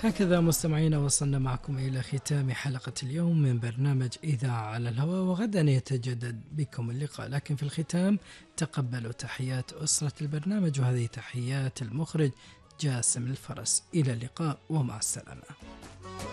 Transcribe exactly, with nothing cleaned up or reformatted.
هكذا مستمعينا وصلنا معكم إلى ختام حلقة اليوم من برنامج إذاعة على الهواء، وغدا يتجدد بكم اللقاء، لكن في الختام تقبلوا تحيات أسرة البرنامج، وهذه تحيات المخرج جاسم الفرس. إلى اللقاء ومع السلامة.